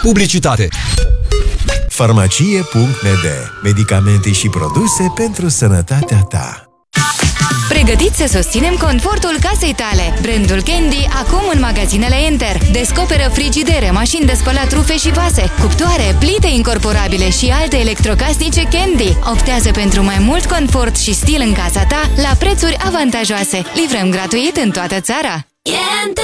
Publicitate. Farmacie.md. Medicamente și produse pentru sănătatea ta. Pregătiți să susținem confortul casei tale. Brandul Candy acum în magazinele Enter. Descoperă frigidere, mașini de spălat rufe și vase, cuptoare, plite incorporabile și alte electrocasnice Candy. Optează pentru mai mult confort și stil în casa ta la prețuri avantajoase. Livrăm gratuit în toată țara.